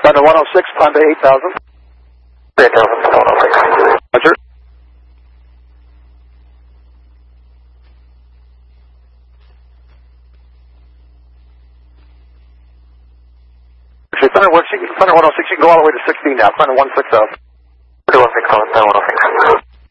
Thunder 106, climb to 8,000. 8,000, 106. Roger. Thunder 106, you can go all the way to 16 now. Thunder 160. 160, Thunder 106.